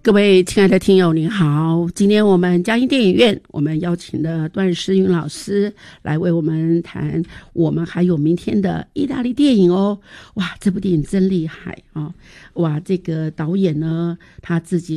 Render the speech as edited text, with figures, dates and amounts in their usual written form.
各位亲爱的听友您好，今天我们嘉音电影院我们邀请了段诗云老师来为我们谈我们还有明天的意大利电影哦。哇，这部电影真厉害啊！哇，这个导演呢他自己